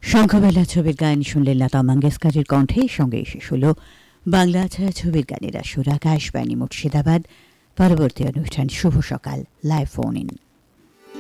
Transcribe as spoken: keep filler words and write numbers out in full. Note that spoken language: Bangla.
শঙ্খবেলা ছবির গান শুনলেন লতা মঙ্গেশকরের কণ্ঠে। সঙ্গে শেষ হল বাংলা ছাড়া ছবির গানের আসর। আকাশবাণী মুর্শিদাবাদ। পরবর্তী অনুষ্ঠান শুভ সকাল লাইভ ফোন ইন।